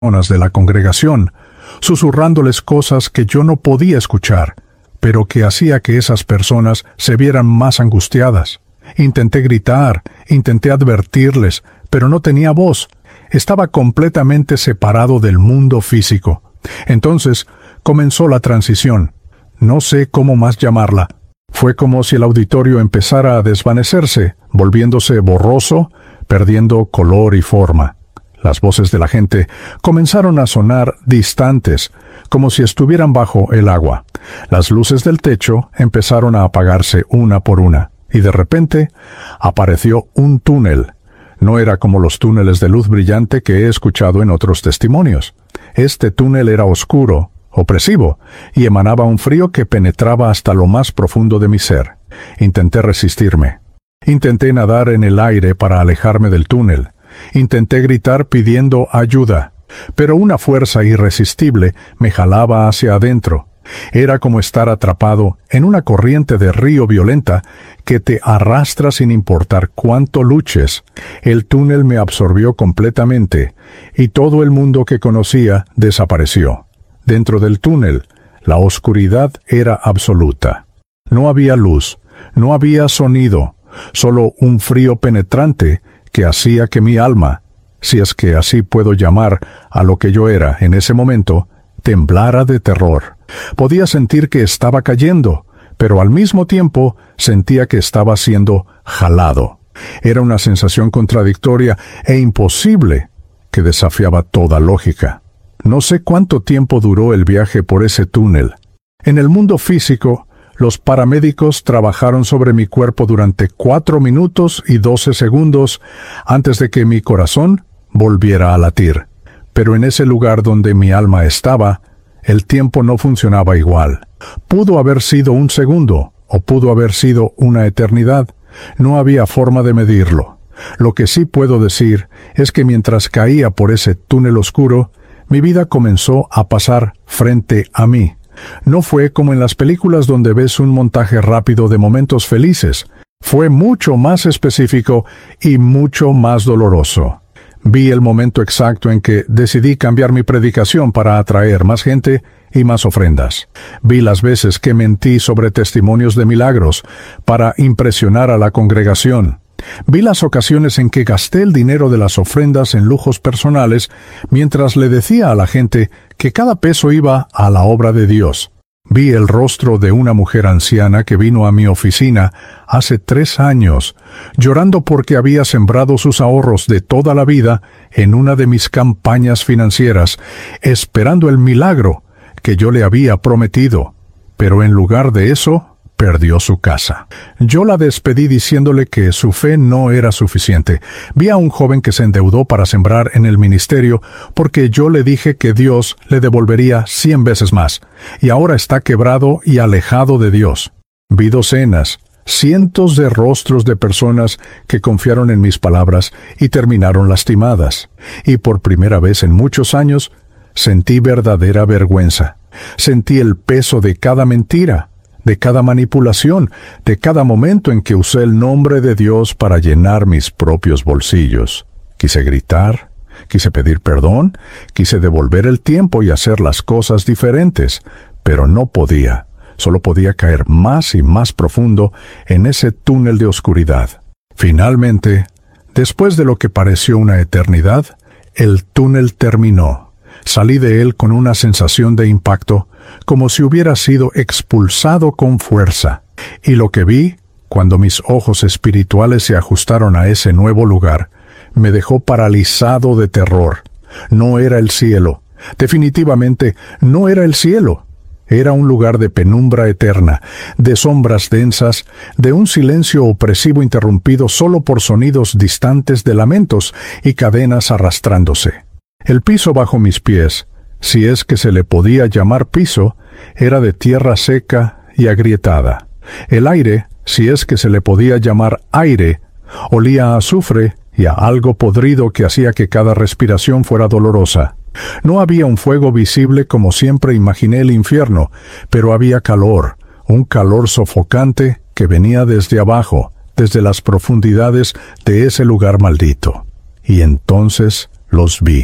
personas de la congregación, susurrándoles cosas que yo no podía escuchar, pero que hacía que esas personas se vieran más angustiadas. Intenté gritar, intenté advertirles, pero no tenía voz. Estaba completamente separado del mundo físico. Entonces comenzó la transición. No sé cómo más llamarla. Fue como si el auditorio empezara a desvanecerse, volviéndose borroso, perdiendo color y forma. Las voces de la gente comenzaron a sonar distantes, como si estuvieran bajo el agua. Las luces del techo empezaron a apagarse una por una, y de repente apareció un túnel. No era como los túneles de luz brillante que he escuchado en otros testimonios. Este túnel era oscuro, opresivo, y emanaba un frío que penetraba hasta lo más profundo de mi ser. Intenté resistirme. Intenté nadar en el aire para alejarme del túnel. Intenté gritar pidiendo ayuda, pero una fuerza irresistible me jalaba hacia adentro. Era como estar atrapado en una corriente de río violenta que te arrastra sin importar cuánto luches. El túnel me absorbió completamente, y todo el mundo que conocía desapareció. Dentro del túnel, la oscuridad era absoluta. No había luz, no había sonido, solo un frío penetrante que hacía que mi alma, si es que así puedo llamar a lo que yo era en ese momento, temblara de terror. Podía sentir que estaba cayendo, pero al mismo tiempo sentía que estaba siendo jalado. Era una sensación contradictoria e imposible que desafiaba toda lógica. No sé cuánto tiempo duró el viaje por ese túnel. En el mundo físico, los paramédicos trabajaron sobre mi cuerpo durante 4 minutos y 12 segundos antes de que mi corazón volviera a latir. Pero en ese lugar donde mi alma estaba, el tiempo no funcionaba igual. Pudo haber sido un segundo, o pudo haber sido una eternidad. No había forma de medirlo. Lo que sí puedo decir es que mientras caía por ese túnel oscuro, mi vida comenzó a pasar frente a mí. No fue como en las películas donde ves un montaje rápido de momentos felices. Fue mucho más específico y mucho más doloroso. Vi el momento exacto en que decidí cambiar mi predicación para atraer más gente y más ofrendas. Vi las veces que mentí sobre testimonios de milagros para impresionar a la congregación. Vi las ocasiones en que gasté el dinero de las ofrendas en lujos personales mientras le decía a la gente que cada peso iba a la obra de Dios. Vi el rostro de una mujer anciana que vino a mi oficina hace 3 años, llorando porque había sembrado sus ahorros de toda la vida en una de mis campañas financieras, esperando el milagro que yo le había prometido. Pero en lugar de eso, perdió su casa. Yo la despedí diciéndole que su fe no era suficiente. Vi a un joven que se endeudó para sembrar en el ministerio porque yo le dije que Dios le devolvería 100 veces más, y ahora está quebrado y alejado de Dios. Vi docenas, cientos de rostros de personas que confiaron en mis palabras y terminaron lastimadas. Y por primera vez en muchos años, sentí verdadera vergüenza. Sentí el peso de cada mentira, de cada manipulación, de cada momento en que usé el nombre de Dios para llenar mis propios bolsillos. Quise gritar, quise pedir perdón, quise devolver el tiempo y hacer las cosas diferentes, pero no podía. Solo podía caer más y más profundo en ese túnel de oscuridad. Finalmente, después de lo que pareció una eternidad, el túnel terminó. Salí de él con una sensación de impacto, como si hubiera sido expulsado con fuerza. Y lo que vi, cuando mis ojos espirituales se ajustaron a ese nuevo lugar, me dejó paralizado de terror. No era el cielo. Definitivamente no era el cielo. Era un lugar de penumbra eterna, de sombras densas, de un silencio opresivo interrumpido solo por sonidos distantes de lamentos y cadenas arrastrándose. El piso bajo mis pies, si es que se le podía llamar piso, era de tierra seca y agrietada. El aire, si es que se le podía llamar aire, olía a azufre y a algo podrido que hacía que cada respiración fuera dolorosa. No había un fuego visible como siempre imaginé el infierno, pero había calor, un calor sofocante que venía desde abajo, desde las profundidades de ese lugar maldito. Y entonces los vi.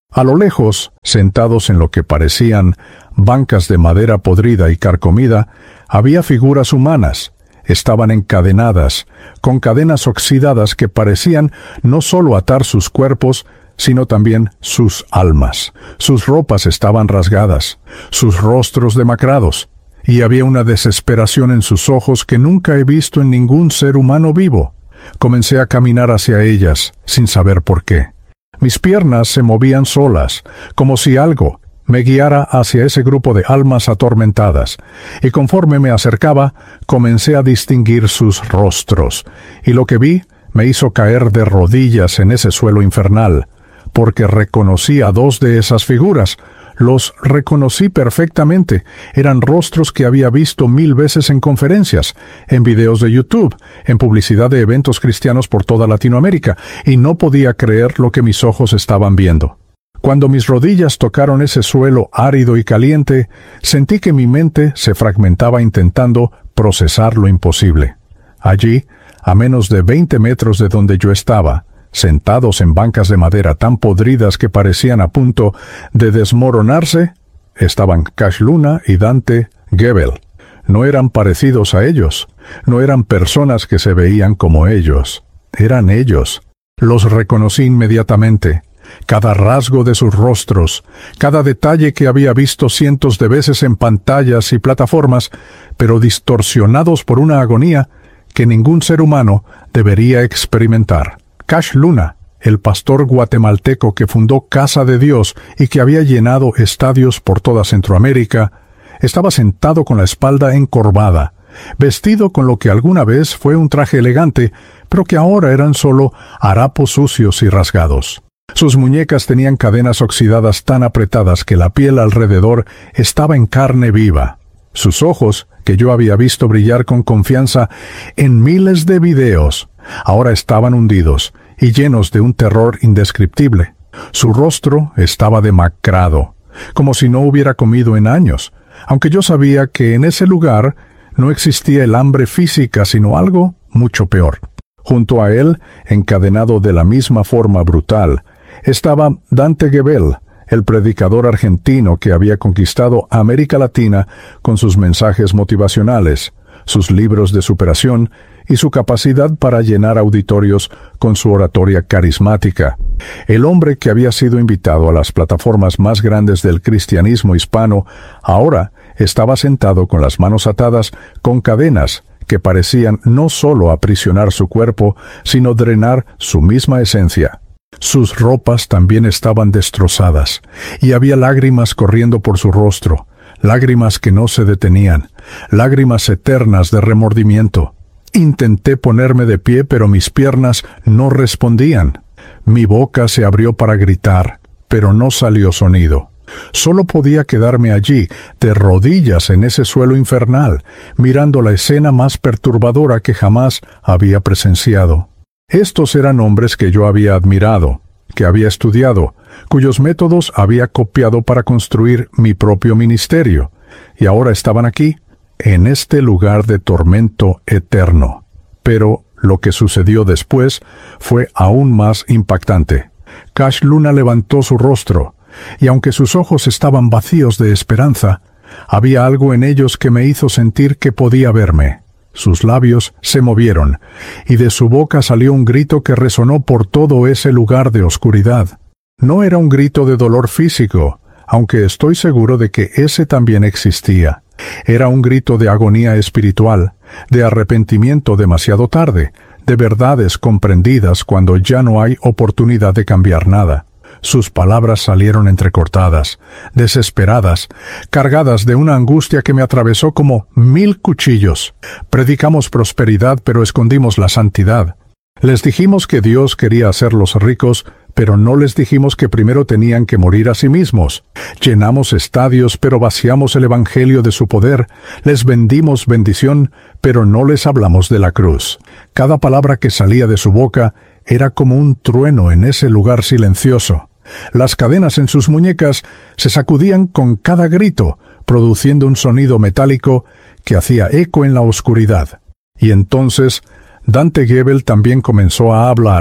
A lo lejos, sentados en lo que parecían bancas de madera podrida y carcomida, había figuras humanas. Estaban encadenadas, con cadenas oxidadas que parecían no solo atar sus cuerpos, sino también sus almas. Sus ropas estaban rasgadas, sus rostros demacrados, y había una desesperación en sus ojos que nunca he visto en ningún ser humano vivo. Comencé a caminar hacia ellas, sin saber por qué. Mis piernas se movían solas, como si algo me guiara hacia ese grupo de almas atormentadas, y conforme me acercaba, comencé a distinguir sus rostros, y lo que vi me hizo caer de rodillas en ese suelo infernal, porque reconocí a dos de esas figuras. Los reconocí perfectamente. Eran rostros que había visto 1000 veces en conferencias, en videos de YouTube, en publicidad de eventos cristianos por toda Latinoamérica, y no podía creer lo que mis ojos estaban viendo. Cuando mis rodillas tocaron ese suelo árido y caliente, sentí que mi mente se fragmentaba intentando procesar lo imposible. Allí, a menos de 20 metros de donde yo estaba, sentados en bancas de madera tan podridas que parecían a punto de desmoronarse, estaban Cash Luna y Dante Gebel. No eran parecidos a ellos, no eran personas que se veían como ellos, eran ellos. Los reconocí inmediatamente. Cada rasgo de sus rostros, cada detalle que había visto cientos de veces en pantallas y plataformas, pero distorsionados por una agonía que ningún ser humano debería experimentar. Cash Luna, el pastor guatemalteco que fundó Casa de Dios y que había llenado estadios por toda Centroamérica, estaba sentado con la espalda encorvada, vestido con lo que alguna vez fue un traje elegante, pero que ahora eran solo harapos sucios y rasgados. Sus muñecas tenían cadenas oxidadas tan apretadas que la piel alrededor estaba en carne viva. Sus ojos, que yo había visto brillar con confianza en miles de videos, ahora estaban hundidos y llenos de un terror indescriptible. Su rostro estaba demacrado, como si no hubiera comido en años, aunque yo sabía que en ese lugar no existía el hambre física, sino algo mucho peor. Junto a él, encadenado de la misma forma brutal, estaba Dante Gebel, el predicador argentino que había conquistado América Latina con sus mensajes motivacionales, sus libros de superación y su capacidad para llenar auditorios con su oratoria carismática. El hombre que había sido invitado a las plataformas más grandes del cristianismo hispano, ahora estaba sentado con las manos atadas con cadenas que parecían no solo aprisionar su cuerpo, sino drenar su misma esencia. Sus ropas también estaban destrozadas, y había lágrimas corriendo por su rostro, lágrimas que no se detenían, lágrimas eternas de remordimiento. Intenté ponerme de pie, pero mis piernas no respondían. Mi boca se abrió para gritar, pero no salió sonido. Solo podía quedarme allí, de rodillas en ese suelo infernal, mirando la escena más perturbadora que jamás había presenciado. Estos eran hombres que yo había admirado, que había estudiado, cuyos métodos había copiado para construir mi propio ministerio, y ahora estaban aquí, en este lugar de tormento eterno. Pero lo que sucedió después fue aún más impactante. Cash Luna levantó su rostro, y aunque sus ojos estaban vacíos de esperanza, había algo en ellos que me hizo sentir que podía verme. Sus labios se movieron, y de su boca salió un grito que resonó por todo ese lugar de oscuridad. No era un grito de dolor físico, aunque estoy seguro de que ese también existía. Era un grito de agonía espiritual, de arrepentimiento demasiado tarde, de verdades comprendidas cuando ya no hay oportunidad de cambiar nada. Sus palabras salieron entrecortadas, desesperadas, cargadas de una angustia que me atravesó como 1000 cuchillos. Predicamos prosperidad, pero escondimos la santidad. Les dijimos que Dios quería hacerlos ricos, pero no les dijimos que primero tenían que morir a sí mismos. Llenamos estadios, pero vaciamos el evangelio de su poder. Les vendimos bendición, pero no les hablamos de la cruz. Cada palabra que salía de su boca era como un trueno en ese lugar silencioso. Las cadenas en sus muñecas se sacudían con cada grito, produciendo un sonido metálico que hacía eco en la oscuridad. Y entonces Dante Gebel también comenzó a hablar,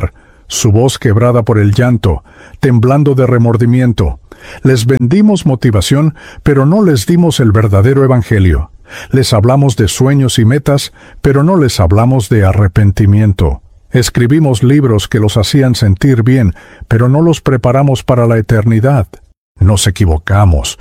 su voz quebrada por el llanto, temblando de remordimiento. Les vendimos motivación, pero no les dimos el verdadero evangelio. Les hablamos de sueños y metas, pero no les hablamos de arrepentimiento. Escribimos libros que los hacían sentir bien, pero no los preparamos para la eternidad. Nos equivocamos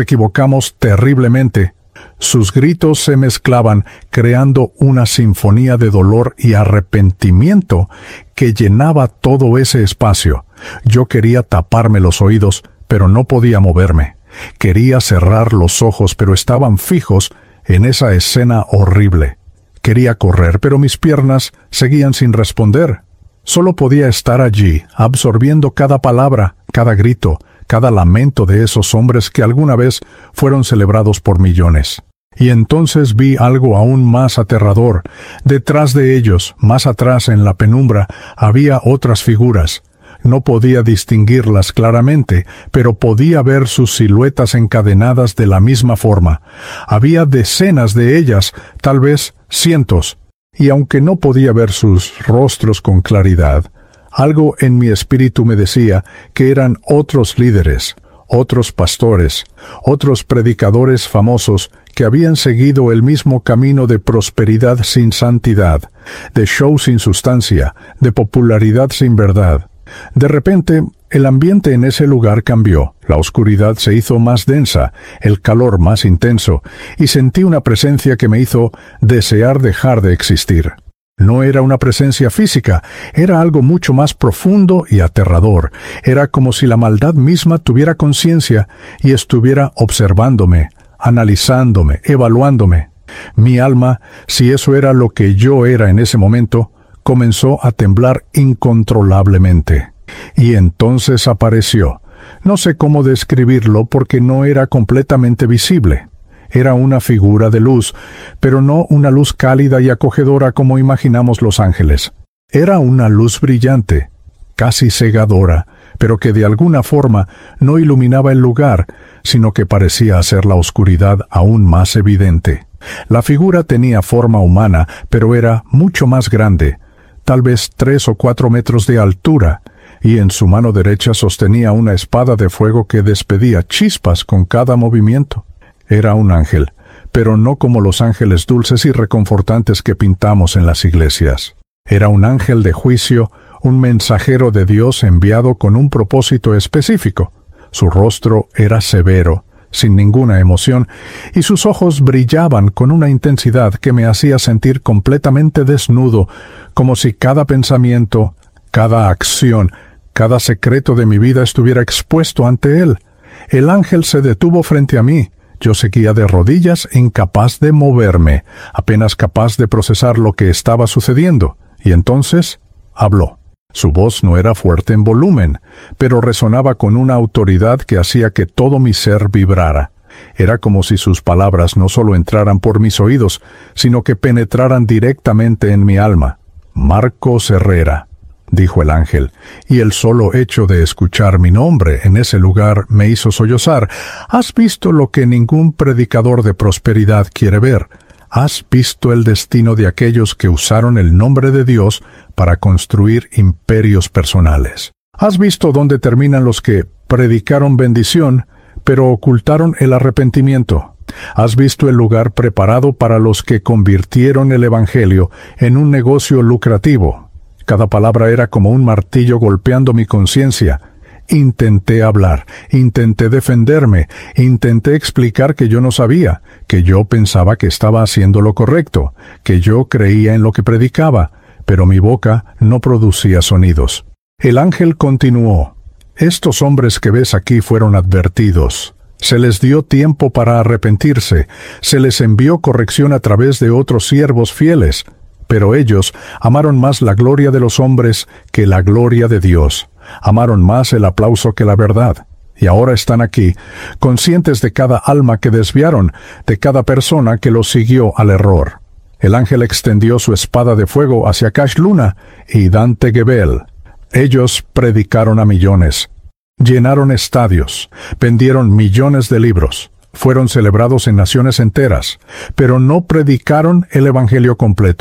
terriblemente. Sus gritos se mezclaban, creando una sinfonía de dolor y arrepentimiento que llenaba todo ese espacio. Yo quería taparme los oídos, pero no podía moverme. Quería cerrar los ojos, pero estaban fijos en esa escena horrible. Quería correr, pero mis piernas seguían sin responder. Solo podía estar allí, absorbiendo cada palabra, cada grito, cada lamento de esos hombres que alguna vez fueron celebrados por millones. Y entonces vi algo aún más aterrador. Detrás de ellos, más atrás en la penumbra, había otras figuras. No podía distinguirlas claramente, pero podía ver sus siluetas encadenadas de la misma forma. Había decenas de ellas, tal vez cientos, y aunque no podía ver sus rostros con claridad, algo en mi espíritu me decía que eran otros líderes, otros pastores, otros predicadores famosos que habían seguido el mismo camino de prosperidad sin santidad, de show sin sustancia, de popularidad sin verdad. De repente, el ambiente en ese lugar cambió, la oscuridad se hizo más densa, el calor más intenso, y sentí una presencia que me hizo desear dejar de existir. No era una presencia física, era algo mucho más profundo y aterrador. Era como si la maldad misma tuviera conciencia y estuviera observándome, analizándome, evaluándome. Mi alma, si eso era lo que yo era en ese momento, comenzó a temblar incontrolablemente. Y entonces apareció. No sé cómo describirlo porque no era completamente visible. Era una figura de luz, pero no una luz cálida y acogedora como imaginamos los ángeles. Era una luz brillante, casi cegadora, pero que de alguna forma no iluminaba el lugar, sino que parecía hacer la oscuridad aún más evidente. La figura tenía forma humana, pero era mucho más grande, tal vez 3 o 4 metros de altura, y en su mano derecha sostenía una espada de fuego que despedía chispas con cada movimiento. Era un ángel, pero no como los ángeles dulces y reconfortantes que pintamos en las iglesias. Era un ángel de juicio, un mensajero de Dios enviado con un propósito específico. Su rostro era severo, sin ninguna emoción, y sus ojos brillaban con una intensidad que me hacía sentir completamente desnudo, como si cada pensamiento, cada acción, cada secreto de mi vida estuviera expuesto ante él. El ángel se detuvo frente a mí. Yo seguía de rodillas, incapaz de moverme, apenas capaz de procesar lo que estaba sucediendo, y entonces habló. Su voz no era fuerte en volumen, pero resonaba con una autoridad que hacía que todo mi ser vibrara. Era como si sus palabras no solo entraran por mis oídos, sino que penetraran directamente en mi alma. Marcos Herrera, dijo el ángel, y el solo hecho de escuchar mi nombre en ese lugar me hizo sollozar. ¿Has visto lo que ningún predicador de prosperidad quiere ver? ¿Has visto el destino de aquellos que usaron el nombre de Dios para construir imperios personales? ¿Has visto dónde terminan los que predicaron bendición, pero ocultaron el arrepentimiento? ¿Has visto el lugar preparado para los que convirtieron el evangelio en un negocio lucrativo? Cada palabra era como un martillo golpeando mi conciencia. Intenté hablar, intenté defenderme, intenté explicar que yo no sabía, que yo pensaba que estaba haciendo lo correcto, que yo creía en lo que predicaba, pero mi boca no producía sonidos. El ángel continuó: estos hombres que ves aquí fueron advertidos. Se les dio tiempo para arrepentirse, se les envió corrección a través de otros siervos fieles, pero ellos amaron más la gloria de los hombres que la gloria de Dios. Amaron más el aplauso que la verdad. Y ahora están aquí, conscientes de cada alma que desviaron, de cada persona que los siguió al error. El ángel extendió su espada de fuego hacia Cash Luna y Dante Gebel. Ellos predicaron a millones. Llenaron estadios, vendieron millones de libros, fueron celebrados en naciones enteras, pero no predicaron el evangelio completo.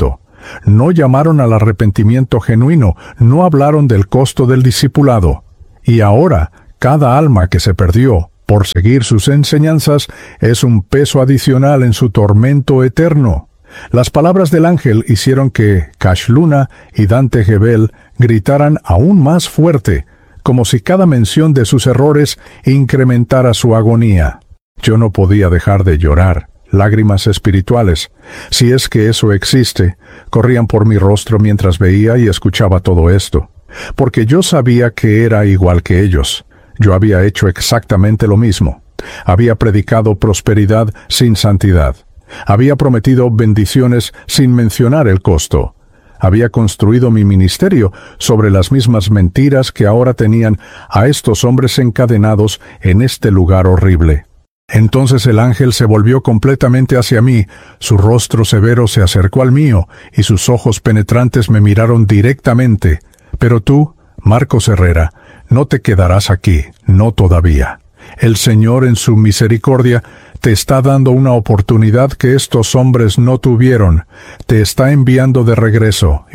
No llamaron al arrepentimiento genuino, no hablaron del costo del discipulado. Y ahora, cada alma que se perdió por seguir sus enseñanzas es un peso adicional en su tormento eterno. Las palabras del ángel hicieron que Cash Luna y Dante Gebel gritaran aún más fuerte, como si cada mención de sus errores incrementara su agonía. Yo no podía dejar de llorar. Lágrimas espirituales, si es que eso existe, corrían por mi rostro mientras veía y escuchaba todo esto, porque yo sabía que era igual que ellos. Yo había hecho exactamente lo mismo. Había predicado prosperidad sin santidad. Había prometido bendiciones sin mencionar el costo. Había construido mi ministerio sobre las mismas mentiras que ahora tenían a estos hombres encadenados en este lugar horrible. Entonces el ángel se volvió completamente hacia mí, su rostro severo se acercó al mío, y sus ojos penetrantes me miraron directamente. Pero tú, Marcos Herrera, no te quedarás aquí, no todavía. El Señor en su misericordia te está dando una oportunidad que estos hombres no tuvieron. Te está enviando de regreso,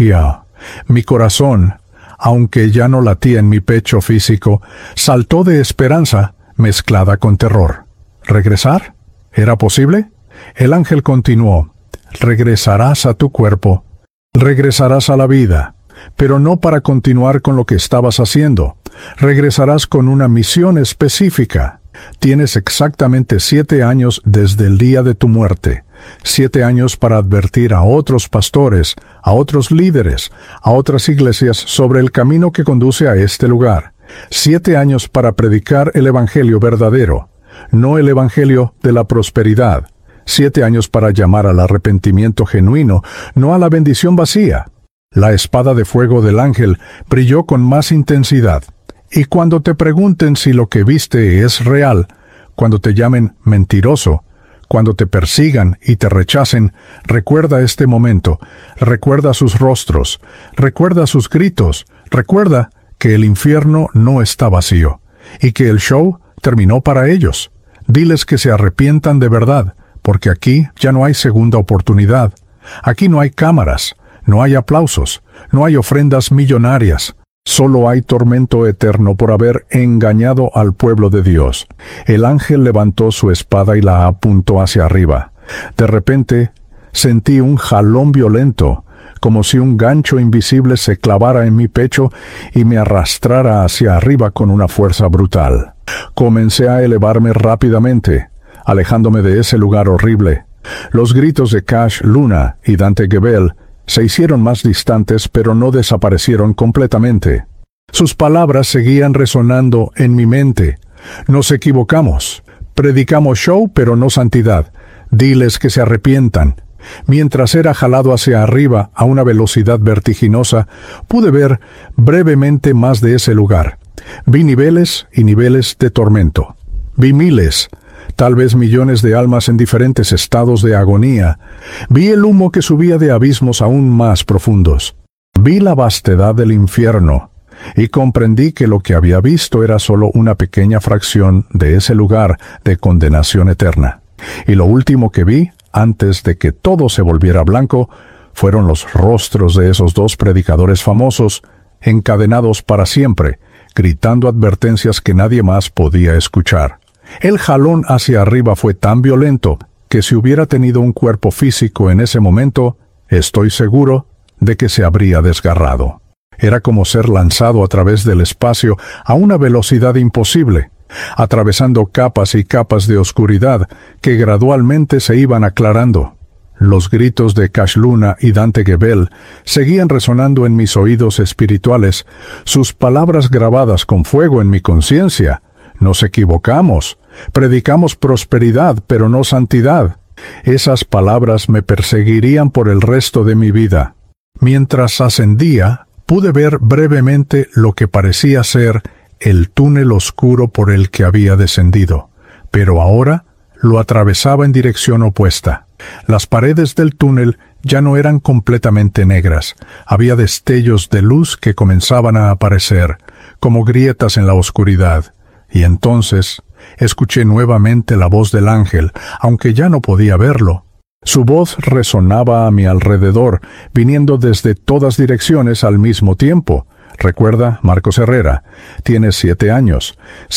mi corazón, aunque ya no latía en mi pecho físico, saltó de esperanza mezclada con terror. ¿Regresar? ¿Era posible? El ángel continuó: regresarás a tu cuerpo, regresarás a la vida, pero no para continuar con lo que estabas haciendo. Regresarás con una misión específica. Tienes exactamente 7 años desde el día de tu muerte. 7 años para advertir a otros pastores, a otros líderes, a otras iglesias sobre el camino que conduce a este lugar. 7 años para predicar el evangelio verdadero, no el evangelio de la prosperidad. 7 años para llamar al arrepentimiento genuino, no a la bendición vacía. La espada de fuego del ángel brilló con más intensidad. Y cuando te pregunten si lo que viste es real, cuando te llamen mentiroso, cuando te persigan y te rechacen, recuerda este momento, recuerda sus rostros, recuerda sus gritos, recuerda que el infierno no está vacío, y que el show terminó para ellos. Diles que se arrepientan de verdad, porque aquí ya no hay segunda oportunidad. Aquí no hay cámaras, no hay aplausos, no hay ofrendas millonarias. Solo hay tormento eterno por haber engañado al pueblo de Dios. El ángel levantó su espada y la apuntó hacia arriba. De repente, sentí un jalón violento, como si un gancho invisible se clavara en mi pecho y me arrastrara hacia arriba con una fuerza brutal. Comencé a elevarme rápidamente, alejándome de ese lugar horrible. Los gritos de Cash Luna y Dante Gebel se hicieron más distantes, pero no desaparecieron completamente. Sus palabras seguían resonando en mi mente. Nos equivocamos. Predicamos show, pero no santidad. Diles que se arrepientan. Mientras era jalado hacia arriba a una velocidad vertiginosa, pude ver brevemente más de ese lugar. Vi niveles y niveles de tormento. Vi miles, tal vez millones de almas en diferentes estados de agonía. Vi el humo que subía de abismos aún más profundos. Vi la vastedad del infierno, y comprendí que lo que había visto era solo una pequeña fracción de ese lugar de condenación eterna. Y lo último que vi, antes de que todo se volviera blanco, fueron los rostros de esos 2 predicadores famosos, encadenados para siempre, gritando advertencias que nadie más podía escuchar. El jalón hacia arriba fue tan violento que si hubiera tenido un cuerpo físico en ese momento, estoy seguro de que se habría desgarrado. Era como ser lanzado a través del espacio a una velocidad imposible, atravesando capas y capas de oscuridad que gradualmente se iban aclarando. Los gritos de Cash Luna y Dante Gebel seguían resonando en mis oídos espirituales, sus palabras grabadas con fuego en mi conciencia. Nos equivocamos, predicamos prosperidad, pero no santidad. Esas palabras me perseguirían por el resto de mi vida. Mientras ascendía, pude ver brevemente lo que parecía ser el túnel oscuro por el que había descendido, pero ahora lo atravesaba en dirección opuesta. Las paredes del túnel ya no eran completamente negras. Había destellos de luz que comenzaban a aparecer, como grietas en la oscuridad. Y entonces escuché nuevamente la voz del ángel, aunque ya no podía verlo. Su voz resonaba a mi alrededor, viniendo desde todas direcciones al mismo tiempo. Recuerda, Marcos Herrera, tienes 7 años.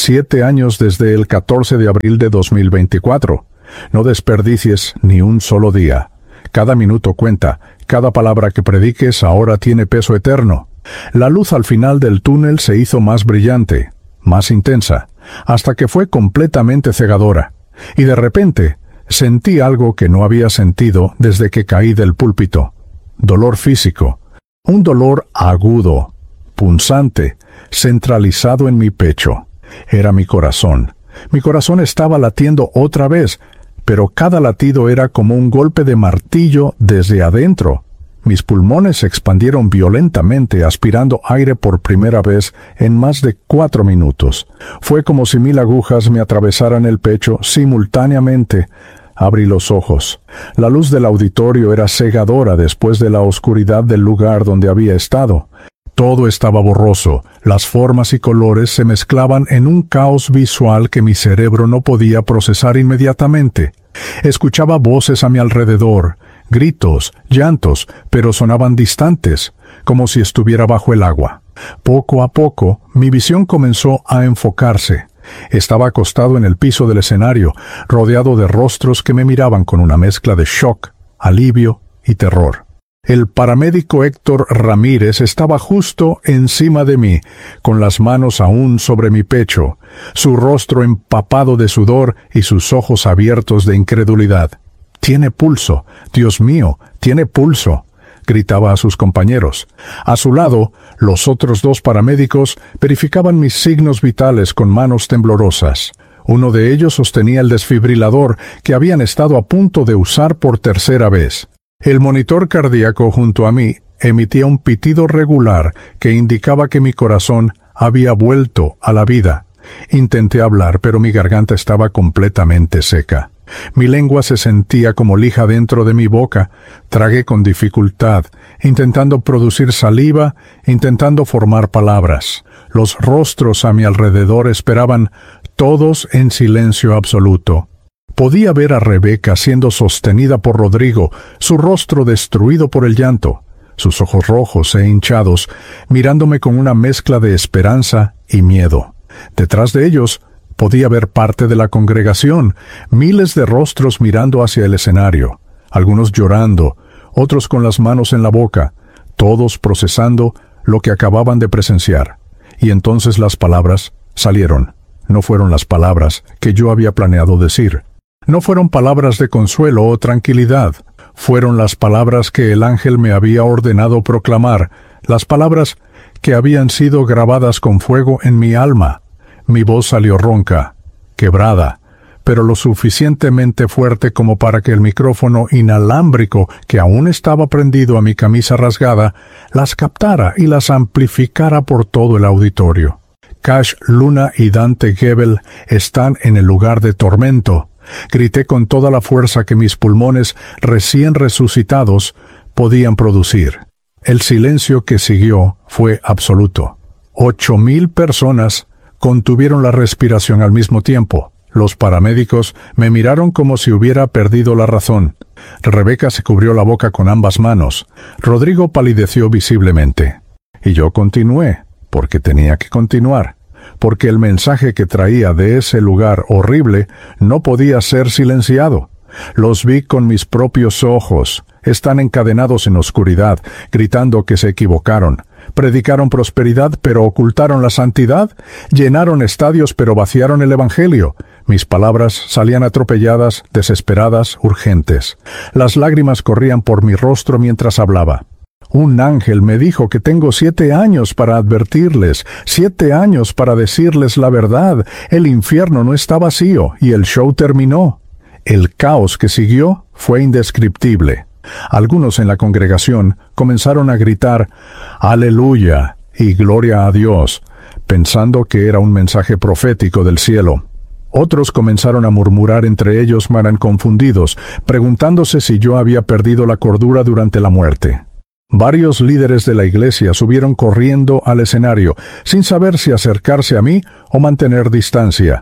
7 años desde el 14 de abril de 2024. No desperdicies ni un solo día. Cada minuto cuenta. Cada palabra que prediques ahora tiene peso eterno. La luz al final del túnel se hizo más brillante, más intensa, hasta que fue completamente cegadora. Y de repente, sentí algo que no había sentido desde que caí del púlpito. Dolor físico. Un dolor agudo, punzante, centralizado en mi pecho. Era mi corazón. Mi corazón estaba latiendo otra vez, pero cada latido era como un golpe de martillo desde adentro. Mis pulmones se expandieron violentamente, aspirando aire por primera vez en más de 4 minutos. Fue como si 1000 agujas me atravesaran el pecho simultáneamente. Abrí los ojos. La luz del auditorio era cegadora después de la oscuridad del lugar donde había estado. Todo estaba borroso. Las formas y colores se mezclaban en un caos visual que mi cerebro no podía procesar inmediatamente. Escuchaba voces a mi alrededor, gritos, llantos, pero sonaban distantes, como si estuviera bajo el agua. Poco a poco, mi visión comenzó a enfocarse. Estaba acostado en el piso del escenario, rodeado de rostros que me miraban con una mezcla de shock, alivio y terror. El paramédico Héctor Ramírez estaba justo encima de mí, con las manos aún sobre mi pecho, su rostro empapado de sudor y sus ojos abiertos de incredulidad. «Tiene pulso, Dios mío, tiene pulso», gritaba a sus compañeros. A su lado, los otros 2 paramédicos verificaban mis signos vitales con manos temblorosas. Uno de ellos sostenía el desfibrilador que habían estado a punto de usar por tercera vez. El monitor cardíaco junto a mí emitía un pitido regular que indicaba que mi corazón había vuelto a la vida. Intenté hablar, pero mi garganta estaba completamente seca. Mi lengua se sentía como lija dentro de mi boca. Tragué con dificultad, intentando producir saliva, intentando formar palabras. Los rostros a mi alrededor esperaban, todos en silencio absoluto. Podía ver a Rebeca siendo sostenida por Rodrigo, su rostro destruido por el llanto, sus ojos rojos e hinchados, mirándome con una mezcla de esperanza y miedo. Detrás de ellos, podía ver parte de la congregación, miles de rostros mirando hacia el escenario, algunos llorando, otros con las manos en la boca, todos procesando lo que acababan de presenciar. Y entonces las palabras salieron. No fueron las palabras que yo había planeado decir. No fueron palabras de consuelo o tranquilidad. Fueron las palabras que el ángel me había ordenado proclamar, las palabras que habían sido grabadas con fuego en mi alma. Mi voz salió ronca, quebrada, pero lo suficientemente fuerte como para que el micrófono inalámbrico que aún estaba prendido a mi camisa rasgada las captara y las amplificara por todo el auditorio. Cash Luna y Dante Gebel están en el lugar de tormento. Grité con toda la fuerza que mis pulmones recién resucitados podían producir. El silencio que siguió fue absoluto. 8,000 personas contuvieron la respiración al mismo tiempo. Los paramédicos me miraron como si hubiera perdido la razón. Rebeca se cubrió la boca con ambas manos. Rodrigo palideció visiblemente. Y yo continué, porque tenía que continuar, porque el mensaje que traía de ese lugar horrible no podía ser silenciado. Los vi con mis propios ojos. Están encadenados en oscuridad, gritando que se equivocaron. Predicaron prosperidad, pero ocultaron la santidad. Llenaron estadios, pero vaciaron el evangelio. Mis palabras salían atropelladas, desesperadas, urgentes. Las lágrimas corrían por mi rostro mientras hablaba. Un ángel me dijo que tengo 7 años para advertirles, 7 años para decirles la verdad. El infierno no está vacío, y el show terminó. El caos que siguió fue indescriptible. Algunos en la congregación comenzaron a gritar «Aleluya» y «Gloria a Dios», pensando que era un mensaje profético del cielo. Otros comenzaron a murmurar entre ellos confundidos, preguntándose si yo había perdido la cordura durante la muerte. Varios líderes de la iglesia subieron corriendo al escenario, sin saber si acercarse a mí o mantener distancia.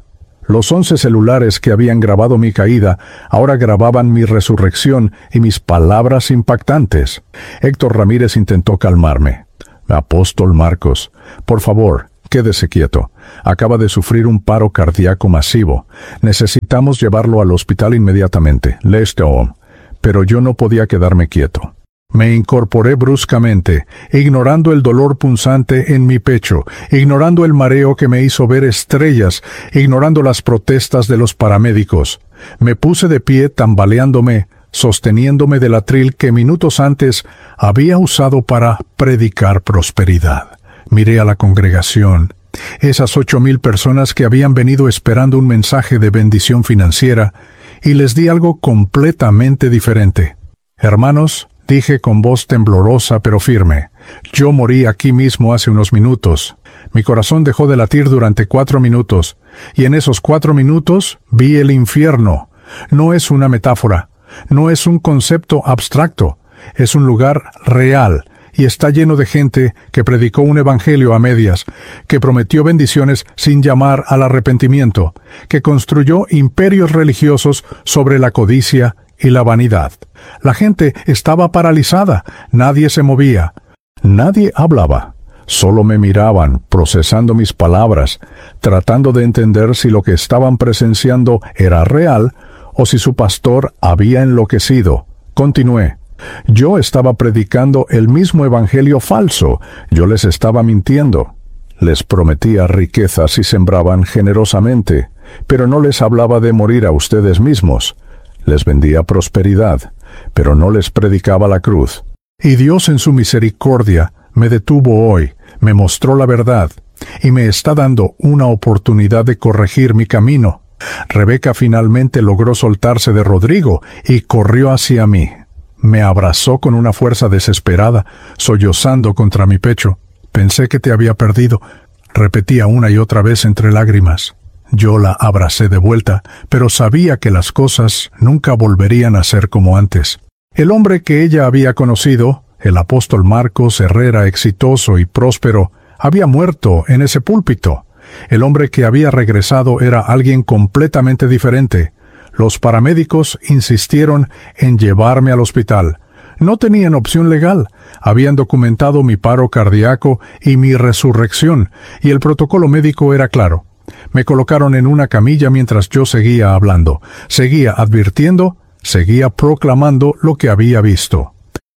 Los 11 celulares que habían grabado mi caída ahora grababan mi resurrección y mis palabras impactantes. Héctor Ramírez intentó calmarme. Apóstol Marcos, por favor, quédese quieto. Acaba de sufrir un paro cardíaco masivo. Necesitamos llevarlo al hospital inmediatamente. Pero yo no podía quedarme quieto. Me incorporé bruscamente, ignorando el dolor punzante en mi pecho, ignorando el mareo que me hizo ver estrellas, ignorando las protestas de los paramédicos. Me puse de pie tambaleándome, sosteniéndome del atril que minutos antes había usado para predicar prosperidad. Miré a la congregación, esas 8,000 personas que habían venido esperando un mensaje de bendición financiera, y les di algo completamente diferente. Hermanos, dije con voz temblorosa pero firme, yo morí aquí mismo hace unos minutos. Mi corazón dejó de latir durante 4 minutos, y en esos 4 minutos vi el infierno. No es una metáfora, no es un concepto abstracto, es un lugar real, y está lleno de gente que predicó un evangelio a medias, que prometió bendiciones sin llamar al arrepentimiento, que construyó imperios religiosos sobre la codicia y la vanidad. La gente estaba paralizada, nadie se movía, nadie hablaba. Solo me miraban, procesando mis palabras, tratando de entender si lo que estaban presenciando era real o si su pastor había enloquecido. Continué. Yo estaba predicando el mismo evangelio falso, yo les estaba mintiendo. Les prometía riquezas y sembraban generosamente, pero no les hablaba de morir a ustedes mismos. Les vendía prosperidad, pero no les predicaba la cruz. Y Dios en su misericordia me detuvo hoy, me mostró la verdad, y me está dando una oportunidad de corregir mi camino. Rebeca finalmente logró soltarse de Rodrigo y corrió hacia mí. Me abrazó con una fuerza desesperada, sollozando contra mi pecho. Pensé que te había perdido, repetía una y otra vez entre lágrimas. Yo la abracé de vuelta, pero sabía que las cosas nunca volverían a ser como antes. El hombre que ella había conocido, el apóstol Marcos Herrera exitoso y próspero, había muerto en ese púlpito. El hombre que había regresado era alguien completamente diferente. Los paramédicos insistieron en llevarme al hospital. No tenían opción legal. Habían documentado mi paro cardíaco y mi resurrección, y el protocolo médico era claro. Me colocaron en una camilla mientras yo seguía hablando, seguía advirtiendo, seguía proclamando lo que había visto.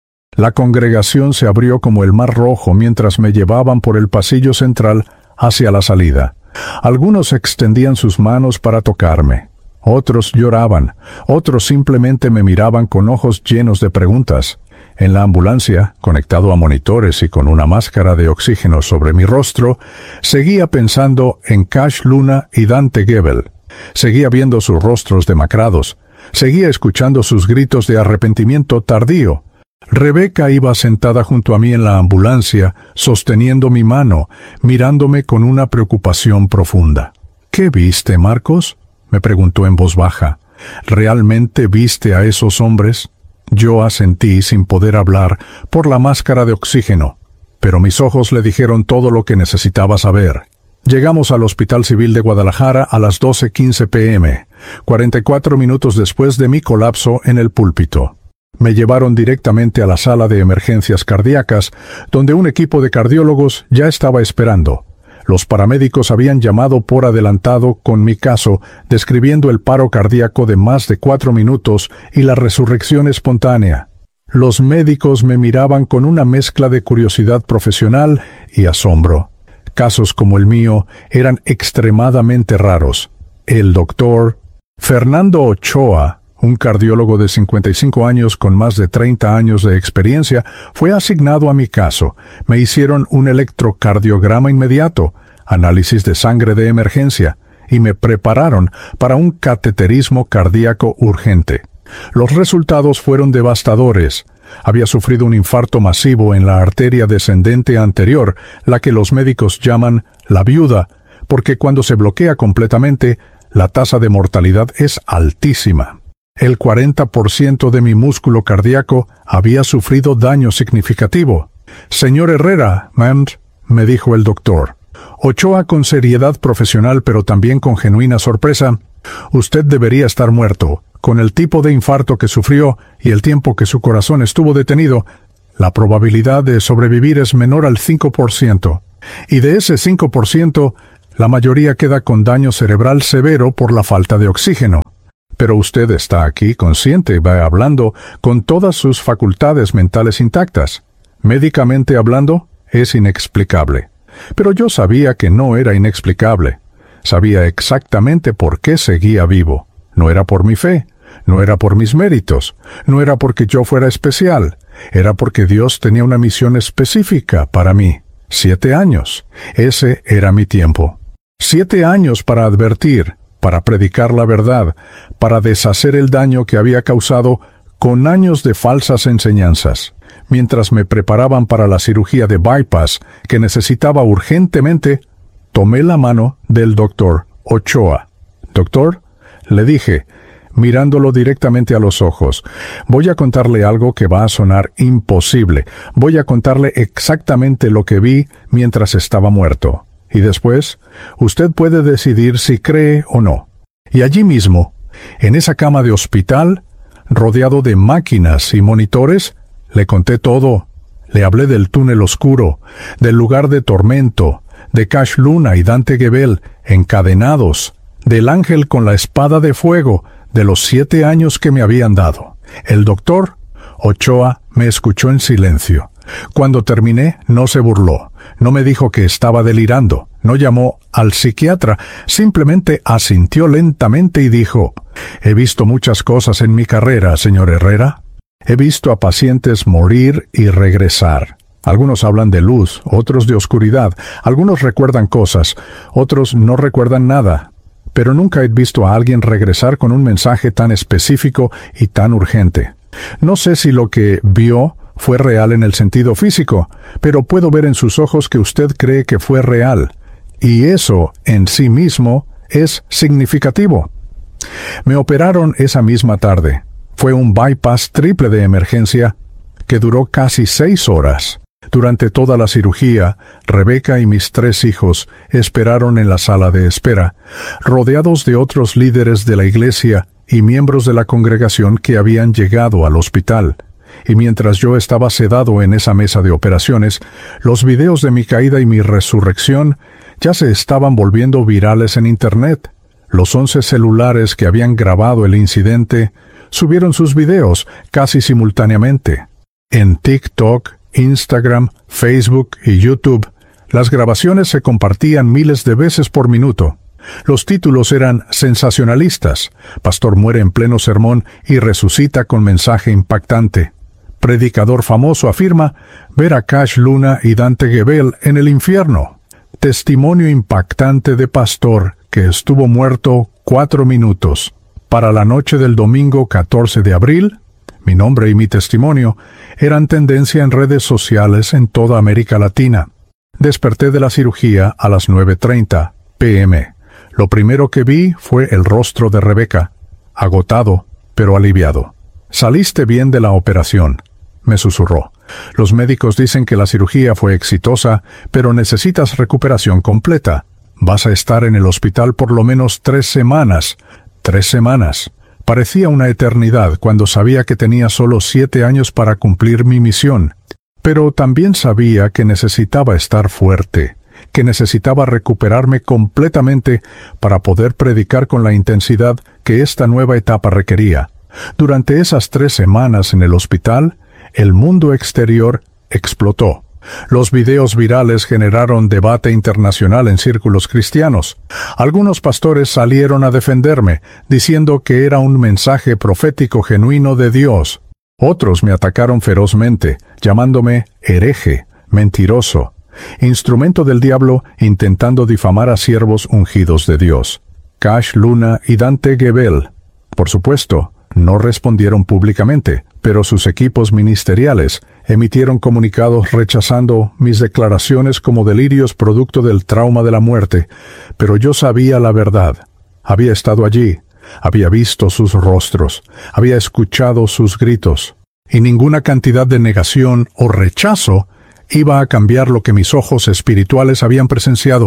La congregación se abrió como el mar rojo mientras me llevaban por el pasillo central hacia la salida. Algunos extendían sus manos para tocarme. Otros lloraban, otros simplemente me miraban con ojos llenos de preguntas. En la ambulancia, conectado a monitores y con una máscara de oxígeno sobre mi rostro, seguía pensando en Cash Luna y Dante Gebel. Seguía viendo sus rostros demacrados. Seguía escuchando sus gritos de arrepentimiento tardío. Rebeca iba sentada junto a mí en la ambulancia, sosteniendo mi mano, mirándome con una preocupación profunda. ¿Qué viste, Marcos?, me preguntó en voz baja. ¿Realmente viste a esos hombres? Yo asentí sin poder hablar por la máscara de oxígeno, pero mis ojos le dijeron todo lo que necesitaba saber. Llegamos al Hospital Civil de Guadalajara a las 12:15 p.m., 44 minutos después de mi colapso en el púlpito. Me llevaron directamente a la sala de emergencias cardíacas, donde un equipo de cardiólogos ya estaba esperando. Los paramédicos habían llamado por adelantado con mi caso, describiendo el paro cardíaco de más de 4 minutos y la resurrección espontánea. Los médicos me miraban con una mezcla de curiosidad profesional y asombro. Casos como el mío eran extremadamente raros. El doctor Fernando Ochoa, un cardiólogo de 55 años con más de 30 años de experiencia, fue asignado a mi caso. Me hicieron un electrocardiograma inmediato, análisis de sangre de emergencia, y me prepararon para un cateterismo cardíaco urgente. Los resultados fueron devastadores. Había sufrido un infarto masivo en la arteria descendente anterior, la que los médicos llaman la viuda, porque cuando se bloquea completamente, la tasa de mortalidad es altísima. El 40% de mi músculo cardíaco había sufrido daño significativo. «Señor Herrera, me dijo el doctor, Ochoa, con seriedad profesional pero también con genuina sorpresa: usted debería estar muerto. Con el tipo de infarto que sufrió y el tiempo que su corazón estuvo detenido, la probabilidad de sobrevivir es menor al 5%. Y de ese 5%, la mayoría queda con daño cerebral severo por la falta de oxígeno. Pero usted está aquí consciente, va hablando, con todas sus facultades mentales intactas. Médicamente hablando, es inexplicable. Pero yo sabía que no era inexplicable. Sabía exactamente por qué seguía vivo. No era por mi fe, no era por mis méritos, no era porque yo fuera especial, era porque Dios tenía una misión específica para mí. 7 años. Ese era mi tiempo. 7 años para advertir, para predicar la verdad, para deshacer el daño que había causado con años de falsas enseñanzas. Mientras me preparaban para la cirugía de bypass que necesitaba urgentemente, tomé la mano del doctor Ochoa. «Doctor», le dije, mirándolo directamente a los ojos, «voy a contarle algo que va a sonar imposible. Voy a contarle exactamente lo que vi mientras estaba muerto. Y después, usted puede decidir si cree o no». Y allí mismo, en esa cama de hospital, rodeado de máquinas y monitores, le conté todo. Le hablé del túnel oscuro, del lugar de tormento, de Cash Luna y Dante Gebel encadenados, del ángel con la espada de fuego, de los 7 años que me habían dado. El doctor Ochoa me escuchó en silencio. Cuando terminé, no se burló, no me dijo que estaba delirando, no llamó al psiquiatra, simplemente asintió lentamente y dijo: «He visto muchas cosas en mi carrera, señor Herrera. He visto a pacientes morir y regresar. Algunos hablan de luz, otros de oscuridad, algunos recuerdan cosas, otros no recuerdan nada. Pero nunca he visto a alguien regresar con un mensaje tan específico y tan urgente. No sé si lo que vio fue real en el sentido físico, pero puedo ver en sus ojos que usted cree que fue real. Y eso, en sí mismo, es significativo». Me operaron esa misma tarde. Fue un bypass triple de emergencia que duró casi 6 horas. Durante toda la cirugía, Rebeca y mis 3 hijos esperaron en la sala de espera, rodeados de otros líderes de la iglesia y miembros de la congregación que habían llegado al hospital. Y mientras yo estaba sedado en esa mesa de operaciones, los videos de mi caída y mi resurrección ya se estaban volviendo virales en Internet. Los 11 celulares que habían grabado el incidente subieron sus videos casi simultáneamente. En TikTok, Instagram, Facebook y YouTube, las grabaciones se compartían miles de veces por minuto. Los títulos eran sensacionalistas: «Pastor muere en pleno sermón y resucita con mensaje impactante». «Predicador famoso afirma ver a Cash Luna y Dante Gebel en el infierno». «Testimonio impactante de pastor que estuvo muerto 4 minutos». Para la noche del domingo 14 de abril, mi nombre y mi testimonio eran tendencia en redes sociales en toda América Latina. Desperté de la cirugía a las 9:30 p.m. Lo primero que vi fue el rostro de Rebeca, agotado, pero aliviado. «Saliste bien de la operación», me susurró. «Los médicos dicen que la cirugía fue exitosa, pero necesitas recuperación completa. Vas a estar en el hospital por lo menos 3 semanas. 3 semanas. Parecía una eternidad cuando sabía que tenía solo 7 años para cumplir mi misión. Pero también sabía que necesitaba estar fuerte, que necesitaba recuperarme completamente para poder predicar con la intensidad que esta nueva etapa requería. Durante esas 3 semanas en el hospital, el mundo exterior explotó. Los videos virales generaron debate internacional en círculos cristianos. Algunos pastores salieron a defenderme, diciendo que era un mensaje profético genuino de Dios. Otros me atacaron ferozmente, llamándome hereje, mentiroso, instrumento del diablo intentando difamar a siervos ungidos de Dios. Cash Luna y Dante Gebel, por supuesto, no respondieron públicamente, pero sus equipos ministeriales emitieron comunicados rechazando mis declaraciones como delirios producto del trauma de la muerte, pero yo sabía la verdad. Había estado allí, había visto sus rostros, había escuchado sus gritos, y ninguna cantidad de negación o rechazo iba a cambiar lo que mis ojos espirituales habían presenciado.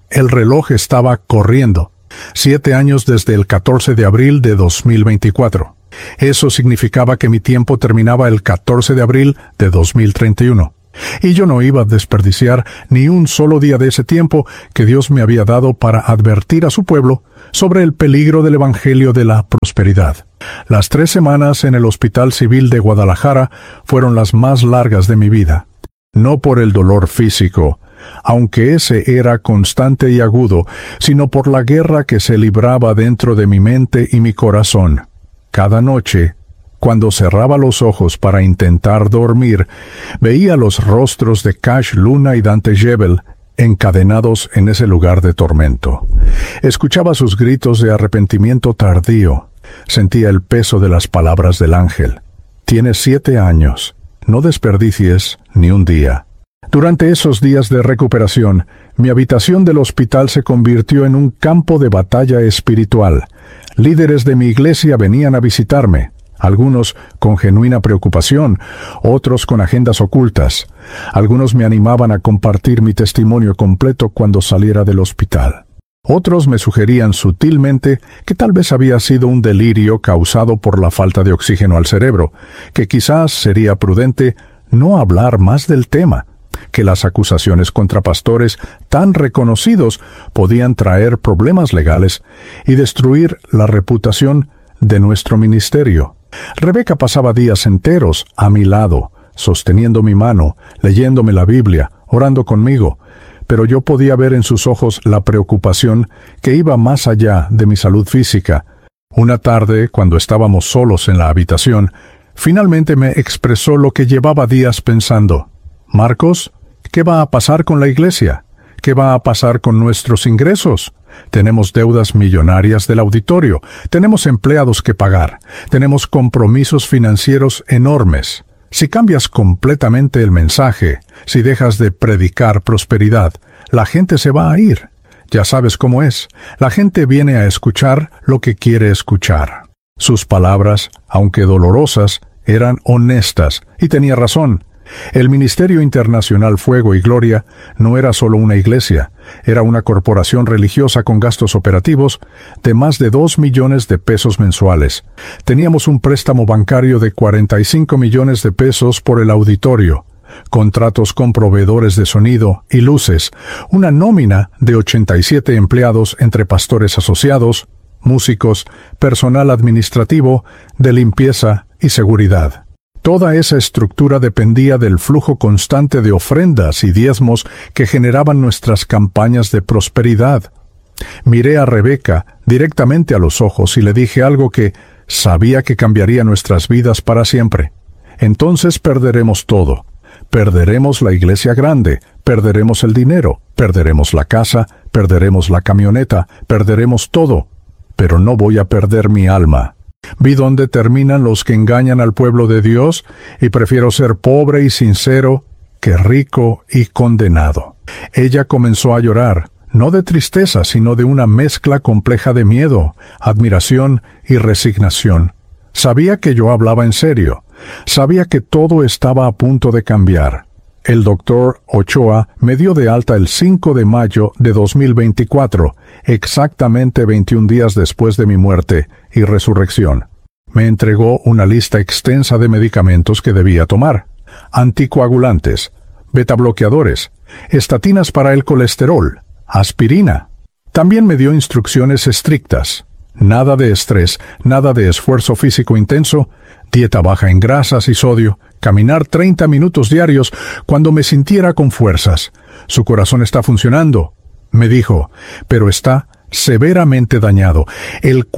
El reloj estaba corriendo. 7 años desde el 14 de abril de 2024. Eso significaba que mi tiempo terminaba el 14 de abril de 2031. Y yo no iba a desperdiciar ni un solo día de ese tiempo que Dios me había dado para advertir a su pueblo sobre el peligro del Evangelio de la prosperidad. Las 3 semanas en el Hospital Civil de Guadalajara fueron las más largas de mi vida. No por el dolor físico, aunque ese era constante y agudo, sino por la guerra que se libraba dentro de mi mente y mi corazón. Cada noche, cuando cerraba los ojos para intentar dormir, veía los rostros de Cash Luna y Dante Gebel encadenados en ese lugar de tormento. Escuchaba sus gritos de arrepentimiento tardío. Sentía el peso de las palabras del ángel. Tienes 7 años. No desperdicies ni un día. Durante esos días de recuperación, mi habitación del hospital se convirtió en un campo de batalla espiritual. Líderes de mi iglesia venían a visitarme, algunos con genuina preocupación, otros con agendas ocultas. Algunos me animaban a compartir mi testimonio completo cuando saliera del hospital. Otros me sugerían sutilmente que tal vez había sido un delirio causado por la falta de oxígeno al cerebro, que quizás sería prudente no hablar más del tema, que las acusaciones contra pastores tan reconocidos podían traer problemas legales y destruir la reputación de nuestro ministerio. Rebeca pasaba días enteros a mi lado, sosteniendo mi mano, leyéndome la Biblia, orando conmigo, pero yo podía ver en sus ojos la preocupación que iba más allá de mi salud física. Una tarde, cuando estábamos solos en la habitación, finalmente me expresó lo que llevaba días pensando. Marcos, ¿qué va a pasar con la iglesia? ¿Qué va a pasar con nuestros ingresos? Tenemos deudas millonarias del auditorio, tenemos empleados que pagar, tenemos compromisos financieros enormes. Si cambias completamente el mensaje, si dejas de predicar prosperidad, la gente se va a ir. Ya sabes cómo es. La gente viene a escuchar lo que quiere escuchar. Sus palabras, aunque dolorosas, eran honestas, y tenía razón. El Ministerio Internacional Fuego y Gloria no era solo una iglesia, era una corporación religiosa con gastos operativos de más de 2 millones de pesos mensuales. Teníamos un préstamo bancario de 45 millones de pesos por el auditorio, contratos con proveedores de sonido y luces, una nómina de 87 empleados entre pastores asociados, músicos, personal administrativo, de limpieza y seguridad. Toda esa estructura dependía del flujo constante de ofrendas y diezmos que generaban nuestras campañas de prosperidad. Miré a Rebeca directamente a los ojos y le dije algo que sabía que cambiaría nuestras vidas para siempre. Entonces perderemos todo. Perderemos la iglesia grande, perderemos el dinero, perderemos la casa, perderemos la camioneta, perderemos todo. Pero no voy a perder mi alma. Vi dónde terminan los que engañan al pueblo de Dios, y prefiero ser pobre y sincero que rico y condenado. Ella comenzó a llorar, no de tristeza, sino de una mezcla compleja de miedo, admiración y resignación. Sabía que yo hablaba en serio. Sabía que todo estaba a punto de cambiar. El doctor Ochoa me dio de alta el 5 de mayo de 2024, exactamente 21 días después de mi muerte y resurrección. Me entregó una lista extensa de medicamentos que debía tomar: anticoagulantes, betabloqueadores, estatinas para el colesterol, aspirina. También me dio instrucciones estrictas: nada de estrés, nada de esfuerzo físico intenso, dieta baja en grasas y sodio, caminar 30 minutos diarios cuando me sintiera con fuerzas. Su corazón está funcionando, me dijo, pero está severamente dañado. El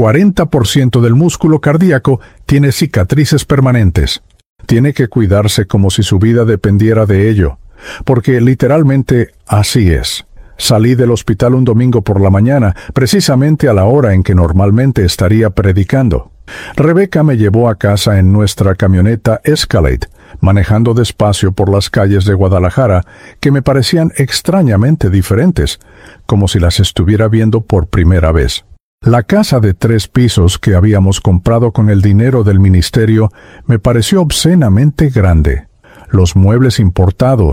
40% del músculo cardíaco tiene cicatrices permanentes. Tiene que cuidarse como si su vida dependiera de ello, porque literalmente así es. Salí del hospital un domingo por la mañana, precisamente a la hora en que normalmente estaría predicando. Rebeca me llevó a casa en nuestra camioneta Escalade, manejando despacio por las calles de Guadalajara, que me parecían extrañamente diferentes, como si las estuviera viendo por primera vez. La casa de 3 pisos que habíamos comprado con el dinero del ministerio me pareció obscenamente grande. Los muebles importados,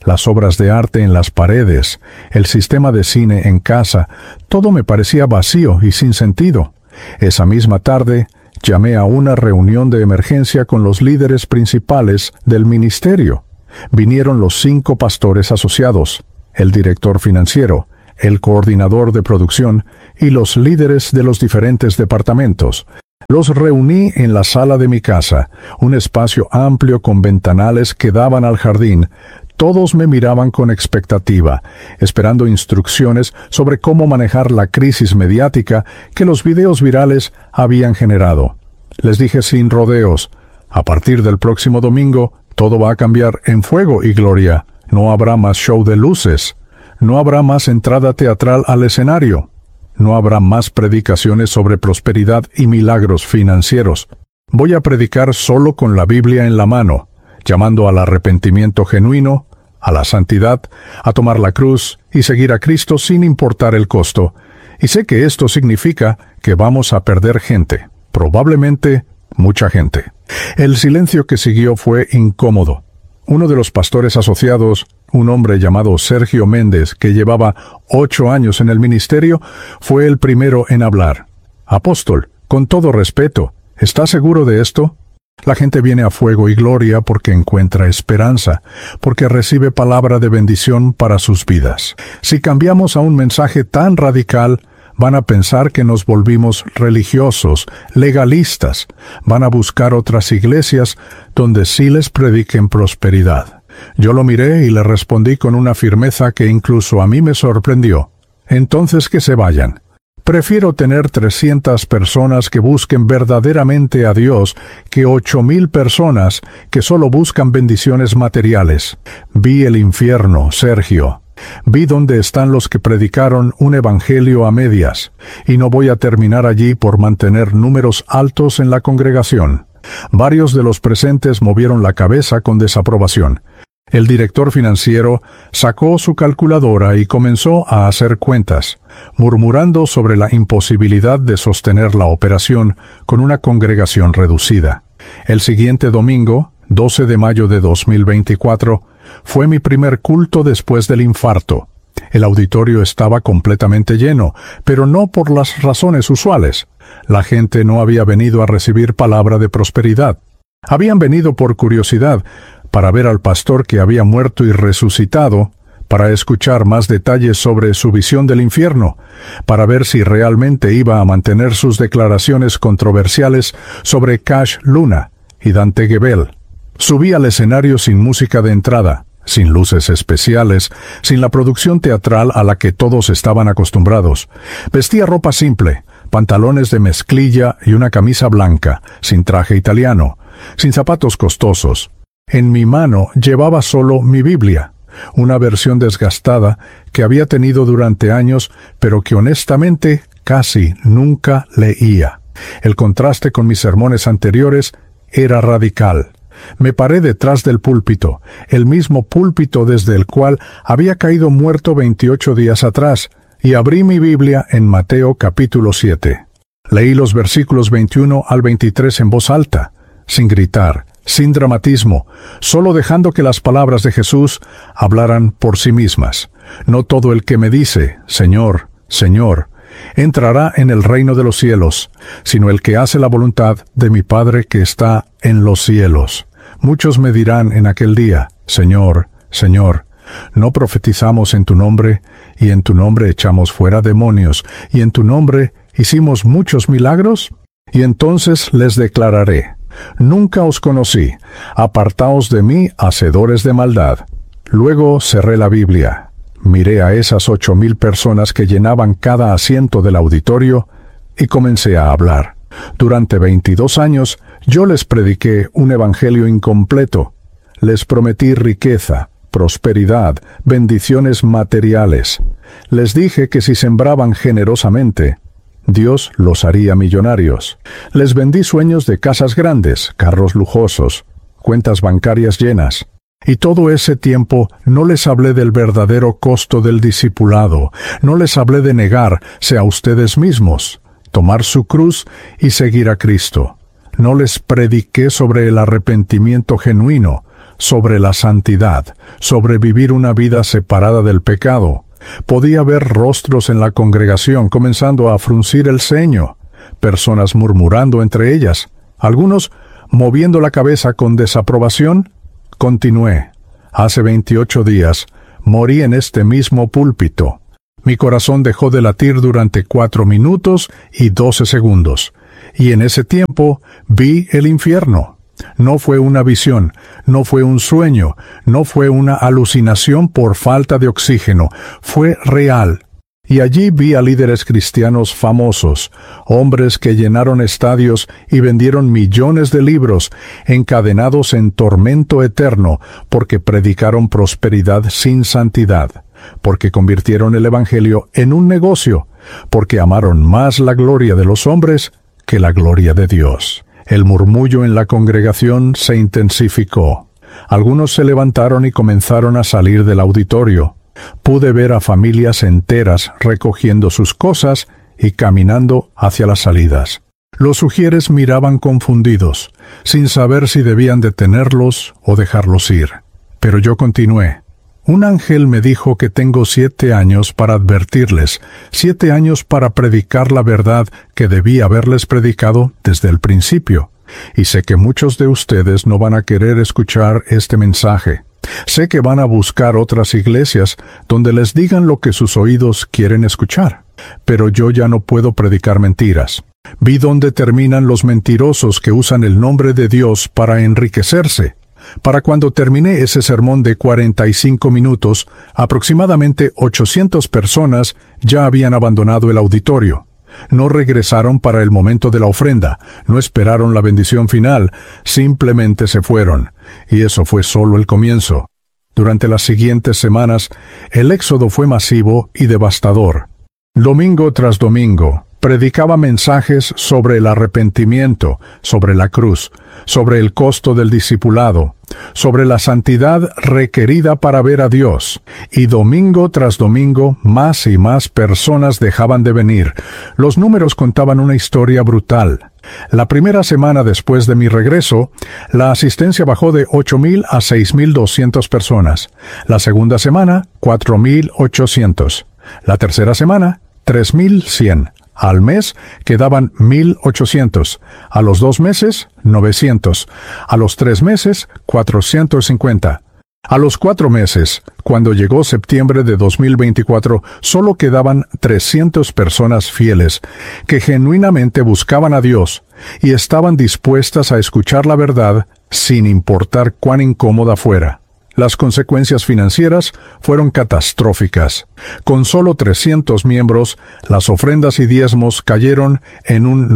las obras de arte en las paredes, el sistema de cine en casa, todo me parecía vacío y sin sentido. Esa misma tarde, llamé a una reunión de emergencia con los líderes principales del ministerio. Vinieron los 5 pastores asociados, el director financiero, el coordinador de producción y los líderes de los diferentes departamentos. Los reuní en la sala de mi casa, un espacio amplio con ventanales que daban al jardín. Todos me miraban con expectativa, esperando instrucciones sobre cómo manejar la crisis mediática que los videos virales habían generado. Les dije sin rodeos: a partir del próximo domingo, todo va a cambiar en fuego y gloria. No habrá más show de luces. No habrá más entrada teatral al escenario. No habrá más predicaciones sobre prosperidad y milagros financieros. Voy a predicar solo con la Biblia en la mano, llamando al arrepentimiento genuino, a la santidad, a tomar la cruz y seguir a Cristo sin importar el costo. Y sé que esto significa que vamos a perder gente, probablemente mucha gente. El silencio que siguió fue incómodo. Uno de los pastores asociados, un hombre llamado Sergio Méndez, que llevaba 8 años en el ministerio, fue el primero en hablar. Apóstol, con todo respeto, ¿está seguro de esto? La gente viene a Fuego y Gloria porque encuentra esperanza, porque recibe palabra de bendición para sus vidas. Si cambiamos a un mensaje tan radical, van a pensar que nos volvimos religiosos, legalistas. Van a buscar otras iglesias donde sí les prediquen prosperidad. Yo lo miré y le respondí con una firmeza que incluso a mí me sorprendió. Entonces que se vayan. Prefiero tener 300 personas que busquen verdaderamente a Dios que 8,000 personas que solo buscan bendiciones materiales. Vi el infierno, Sergio. Vi dónde están los que predicaron un evangelio a medias, y no voy a terminar allí por mantener números altos en la congregación. Varios de los presentes movieron la cabeza con desaprobación. El director financiero sacó su calculadora y comenzó a hacer cuentas, murmurando sobre la imposibilidad de sostener la operación con una congregación reducida. El siguiente domingo, 12 de mayo de 2024, fue mi primer culto después del infarto. El auditorio estaba completamente lleno, pero no por las razones usuales. La gente no había venido a recibir palabra de prosperidad. Habían venido por curiosidad, para ver al pastor que había muerto y resucitado, para escuchar más detalles sobre su visión del infierno, para ver si realmente iba a mantener sus declaraciones controversiales sobre Cash Luna y Dante Gebel. Subí al escenario sin música de entrada, sin luces especiales, sin la producción teatral a la que todos estaban acostumbrados. Vestía ropa simple, pantalones de mezclilla y una camisa blanca, sin traje italiano, sin zapatos costosos. En mi mano llevaba solo mi Biblia, una versión desgastada que había tenido durante años, pero que honestamente casi nunca leía. El contraste con mis sermones anteriores era radical. Me paré detrás del púlpito, el mismo púlpito desde el cual había caído muerto 28 días atrás, y abrí mi Biblia en Mateo capítulo 7. Leí los versículos 21 al 23 en voz alta, sin gritar, sin dramatismo, solo dejando que las palabras de Jesús hablaran por sí mismas. No todo el que me dice, Señor, Señor, entrará en el reino de los cielos, sino el que hace la voluntad de mi Padre que está en los cielos. Muchos me dirán en aquel día, Señor, Señor, ¿no profetizamos en tu nombre, y en tu nombre echamos fuera demonios, y en tu nombre hicimos muchos milagros? Y entonces les declararé, nunca os conocí, apartaos de mí, hacedores de maldad. Luego cerré la Biblia. Miré a esas 8,000 personas que llenaban cada asiento del auditorio y comencé a hablar. Durante 22 años yo les prediqué un evangelio incompleto. Les prometí riqueza, prosperidad, bendiciones materiales. Les dije que si sembraban generosamente, Dios los haría millonarios. Les vendí sueños de casas grandes, carros lujosos, cuentas bancarias llenas. Y todo ese tiempo no les hablé del verdadero costo del discipulado, no les hablé de negarse a ustedes mismos, tomar su cruz y seguir a Cristo. No les prediqué sobre el arrepentimiento genuino, sobre la santidad, sobre vivir una vida separada del pecado. Podía ver rostros en la congregación comenzando a fruncir el ceño, personas murmurando entre ellas, algunos moviendo la cabeza con desaprobación. Continué. Hace 28 días morí en este mismo púlpito. Mi corazón dejó de latir durante 4 minutos y 12 segundos. Y en ese tiempo vi el infierno. No fue una visión, no fue un sueño, no fue una alucinación por falta de oxígeno, fue real. Y allí vi a líderes cristianos famosos, hombres que llenaron estadios y vendieron millones de libros, encadenados en tormento eterno, porque predicaron prosperidad sin santidad, porque convirtieron el Evangelio en un negocio, porque amaron más la gloria de los hombres que la gloria de Dios. El murmullo en la congregación se intensificó. Algunos se levantaron y comenzaron a salir del auditorio. Pude ver a familias enteras recogiendo sus cosas y caminando hacia las salidas. Los sugieres miraban confundidos, sin saber si debían detenerlos o dejarlos ir. Pero yo continué. Un ángel me dijo que tengo 7 años para advertirles, 7 años para predicar la verdad que debí haberles predicado desde el principio. Y sé que muchos de ustedes no van a querer escuchar este mensaje. Sé que van a buscar otras iglesias donde les digan lo que sus oídos quieren escuchar. Pero yo ya no puedo predicar mentiras. Vi dónde terminan los mentirosos que usan el nombre de Dios para enriquecerse. Para cuando terminé ese sermón de 45 minutos, aproximadamente 800 personas ya habían abandonado el auditorio. No regresaron para el momento de la ofrenda, no esperaron la bendición final, simplemente se fueron. Y eso fue solo el comienzo. Durante las siguientes semanas, el éxodo fue masivo y devastador. Domingo tras domingo, predicaba mensajes sobre el arrepentimiento, sobre la cruz, sobre el costo del discipulado, sobre la santidad requerida para ver a Dios. Y domingo tras domingo, más y más personas dejaban de venir. Los números contaban una historia brutal. La primera semana después de mi regreso, la asistencia bajó de 8,000 a 6,200 personas. La segunda semana, 4,800. La tercera semana, 3,100. Al mes quedaban 1,800. A los 2 meses, 900. A los 3 meses, 450. A los 4 meses, cuando llegó septiembre de 2024, solo quedaban 300 personas fieles, que genuinamente buscaban a Dios y estaban dispuestas a escuchar la verdad sin importar cuán incómoda fuera. Las consecuencias financieras fueron catastróficas. Con solo 300 miembros, las ofrendas y diezmos cayeron en un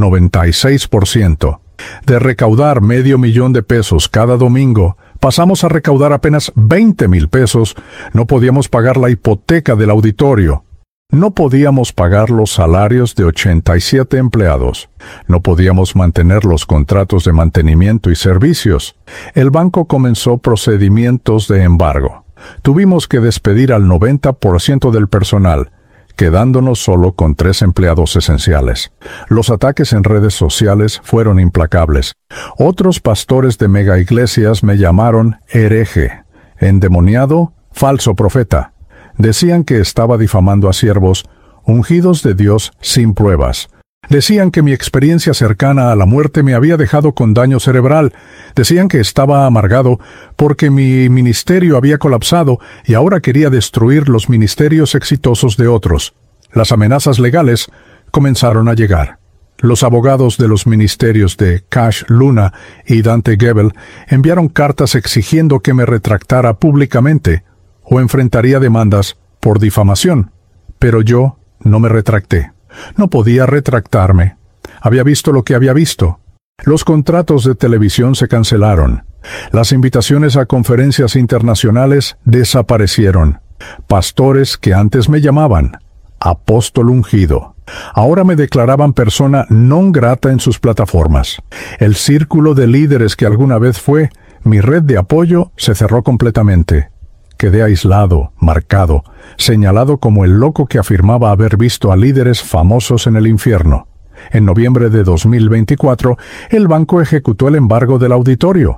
96%. De recaudar $500,000 cada domingo, pasamos a recaudar apenas 20,000 pesos. No podíamos pagar la hipoteca del auditorio. No podíamos pagar los salarios de 87 empleados. No podíamos mantener los contratos de mantenimiento y servicios. El banco comenzó procedimientos de embargo. Tuvimos que despedir al 90% del personal, quedándonos solo con 3 empleados esenciales. Los ataques en redes sociales fueron implacables. Otros pastores de megaiglesias me llamaron hereje, endemoniado, falso profeta. Decían que estaba difamando a siervos ungidos de Dios sin pruebas. Decían que mi experiencia cercana a la muerte me había dejado con daño cerebral. Decían que estaba amargado porque mi ministerio había colapsado y ahora quería destruir los ministerios exitosos de otros. Las amenazas legales comenzaron a llegar. Los abogados de los ministerios de Cash Luna y Dante Gebel enviaron cartas exigiendo que me retractara públicamente o enfrentaría demandas por difamación. Pero yo no me retracté. No podía retractarme. Había visto lo que había visto. Los contratos de televisión se cancelaron. Las invitaciones a conferencias internacionales desaparecieron. Pastores que antes me llamaban apóstol ungido, ahora me declaraban persona non grata en sus plataformas. El círculo de líderes que alguna vez fue mi red de apoyo se cerró completamente. Quedé aislado, marcado, señalado como el loco que afirmaba haber visto a líderes famosos en el infierno. En noviembre de 2024, el banco ejecutó el embargo del auditorio.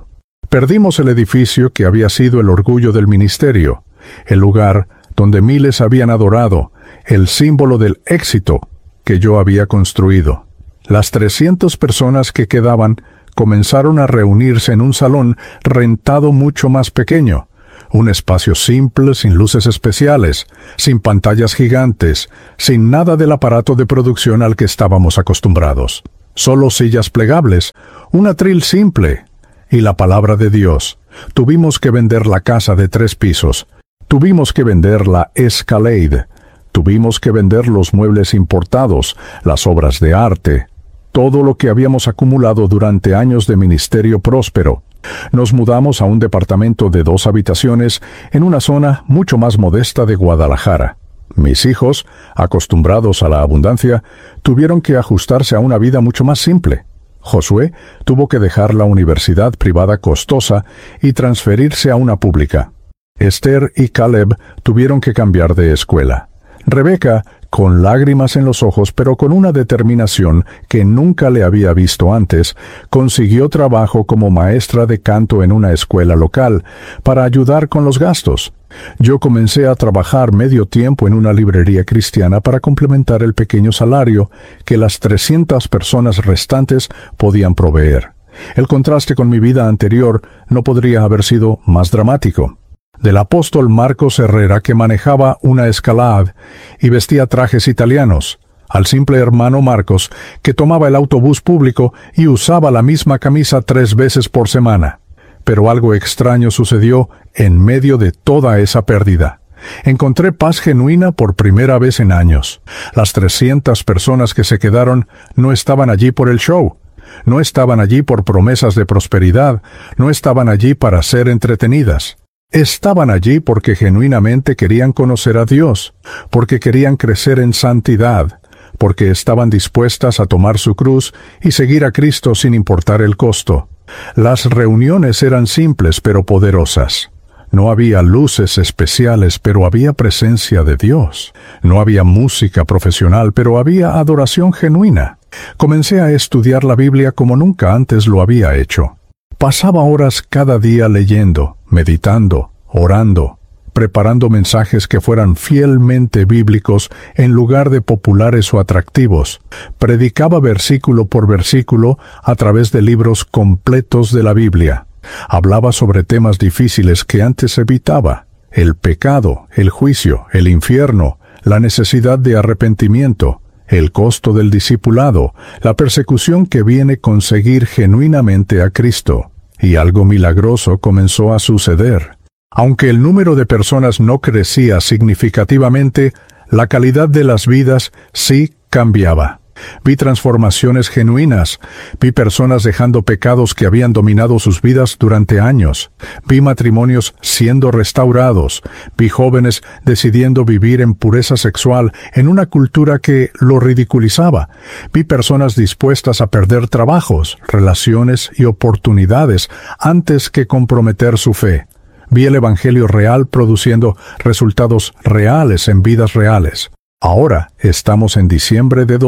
Perdimos el edificio que había sido el orgullo del ministerio, el lugar donde miles habían adorado, el símbolo del éxito que yo había construido. Las 300 personas que quedaban comenzaron a reunirse en un salón rentado mucho más pequeño, un espacio simple, sin luces especiales, sin pantallas gigantes, sin nada del aparato de producción al que estábamos acostumbrados. Solo sillas plegables, un atril simple y la palabra de Dios. Tuvimos que vender la casa de 3 pisos. Tuvimos que vender la Escalade. Tuvimos que vender los muebles importados, las obras de arte, todo lo que habíamos acumulado durante años de ministerio próspero. Nos mudamos a un departamento de 2 habitaciones en una zona mucho más modesta de Guadalajara. Mis hijos, acostumbrados a la abundancia, tuvieron que ajustarse a una vida mucho más simple. Josué tuvo que dejar la universidad privada costosa y transferirse a una pública. Esther y Caleb tuvieron que cambiar de escuela. Rebeca, con lágrimas en los ojos, pero con una determinación que nunca le había visto antes, consiguió trabajo como maestra de canto en una escuela local, para ayudar con los gastos. Yo comencé a trabajar medio tiempo en una librería cristiana para complementar el pequeño salario que las 300 personas restantes podían proveer. El contraste con mi vida anterior no podría haber sido más dramático. Del apóstol Marcos Herrera, que manejaba una Escalade y vestía trajes italianos, al simple hermano Marcos, que tomaba el autobús público y usaba la misma camisa 3 veces por semana. Pero algo extraño sucedió en medio de toda esa pérdida. Encontré paz genuina por primera vez en años. Las 300 personas que se quedaron no estaban allí por el show. No estaban allí por promesas de prosperidad. No estaban allí para ser entretenidas. Estaban allí porque genuinamente querían conocer a Dios, porque querían crecer en santidad, porque estaban dispuestas a tomar su cruz y seguir a Cristo sin importar el costo. Las reuniones eran simples pero poderosas. No había luces especiales, pero había presencia de Dios. No había música profesional, pero había adoración genuina. Comencé a estudiar la Biblia como nunca antes lo había hecho. Pasaba horas cada día leyendo, meditando, orando, preparando mensajes que fueran fielmente bíblicos en lugar de populares o atractivos. Predicaba versículo por versículo a través de libros completos de la Biblia. Hablaba sobre temas difíciles que antes evitaba: el pecado, el juicio, el infierno, la necesidad de arrepentimiento, el costo del discipulado, la persecución que viene con seguir genuinamente a Cristo. Y algo milagroso comenzó a suceder. Aunque el número de personas no crecía significativamente, la calidad de las vidas sí cambiaba. Vi transformaciones genuinas. Vi personas dejando pecados que habían dominado sus vidas durante años. Vi matrimonios siendo restaurados. Vi jóvenes decidiendo vivir en pureza sexual en una cultura que lo ridiculizaba. Vi personas dispuestas a perder trabajos, relaciones y oportunidades antes que comprometer su fe. Vi el Evangelio real produciendo resultados reales en vidas reales. Ahora estamos en diciembre de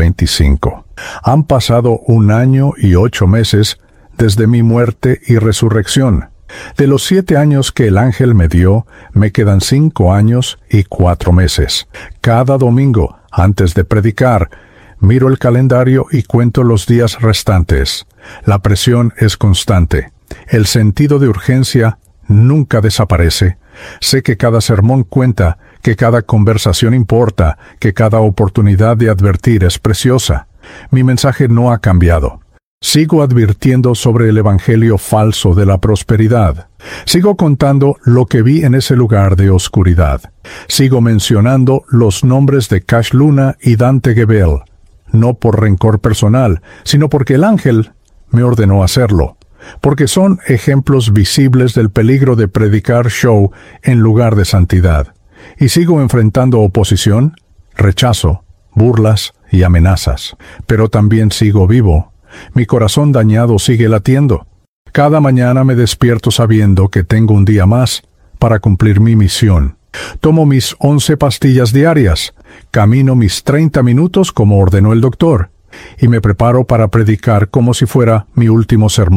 2025. Han pasado 1 año y 8 meses desde mi muerte y resurrección. De los 7 años que el ángel me dio, me quedan 5 años y 4 meses. Cada domingo, antes de predicar, miro el calendario y cuento los días restantes. La presión es constante. El sentido de urgencia nunca desaparece. Sé que cada sermón cuenta, que cada conversación importa, que cada oportunidad de advertir es preciosa. Mi mensaje no ha cambiado. Sigo advirtiendo sobre el evangelio falso de la prosperidad. Sigo contando lo que vi en ese lugar de oscuridad. Sigo mencionando los nombres de Cash Luna y Dante Gebel, no por rencor personal, sino porque el ángel me ordenó hacerlo. Porque son ejemplos visibles del peligro de predicar show en lugar de santidad. Y sigo enfrentando oposición, rechazo, burlas y amenazas. Pero también sigo vivo. Mi corazón dañado sigue latiendo. Cada mañana me despierto sabiendo que tengo un día más para cumplir mi misión. Tomo mis 11 pastillas diarias, camino mis 30 minutos como ordenó el doctor, y me preparo para predicar como si fuera mi último sermón.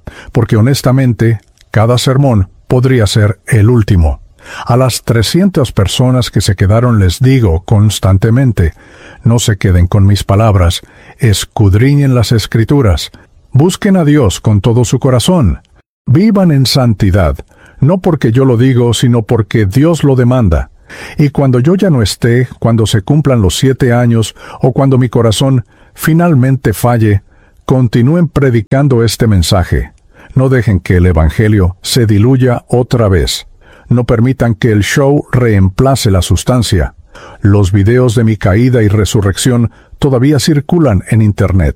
porque honestamente, cada sermón podría ser el último. A las 300 personas que se quedaron les digo constantemente, no se queden con mis palabras, escudriñen las Escrituras, busquen a Dios con todo su corazón, vivan en santidad, no porque yo lo digo, sino porque Dios lo demanda. Y cuando yo ya no esté, cuando se cumplan los 7 años, o cuando mi corazón finalmente falle, continúen predicando este mensaje. No dejen que el Evangelio se diluya otra vez. No permitan que el show reemplace la sustancia. Los videos de mi caída y resurrección todavía circulan en Internet.